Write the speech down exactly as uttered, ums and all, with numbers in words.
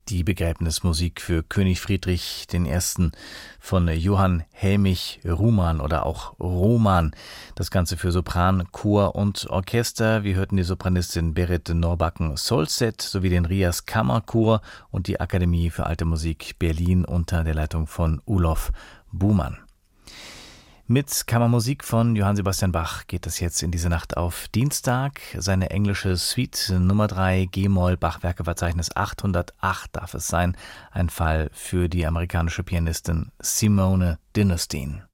die Begräbnismusik für König Friedrich der Erste. von Johann Helmich Ruhmann oder auch Roman. Das Ganze für Sopran, Chor und Orchester. Wir hörten die Sopranistin Berit Norbacken-Solstedt sowie den Rias Kammerchor und die Akademie für Alte Musik Berlin unter der Leitung von Ulof Buhmann. Mit Kammermusik von Johann Sebastian Bach geht es jetzt in diese Nacht auf Dienstag. Seine englische Suite Nummer drei G-Moll Bachwerkeverzeichnis achthundertacht darf es sein. Ein Fall für die amerikanische Pianistin Simone Dinnerstein.